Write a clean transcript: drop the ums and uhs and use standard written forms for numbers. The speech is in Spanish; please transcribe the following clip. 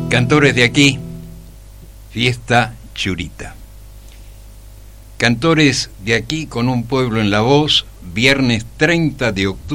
Cantores de aquí, fiesta churita. Cantores de aquí con un pueblo en la voz, viernes 30 de octubre.